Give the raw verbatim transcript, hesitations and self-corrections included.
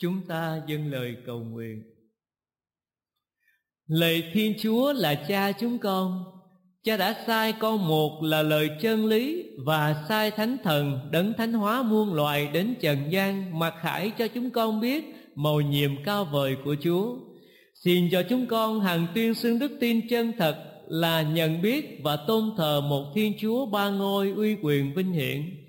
Chúng ta dâng lời cầu nguyện. Lạy Thiên Chúa là Cha chúng con, Cha đã sai con một là lời chân lý, và sai Thánh Thần đấng thánh hóa muôn loài đến trần gian, mặc khải cho chúng con biết mầu nhiệm cao vời của Chúa. Xin cho chúng con hằng tuyên xưng đức tin chân thật là nhận biết và tôn thờ một Thiên Chúa ba ngôi uy quyền vinh hiển,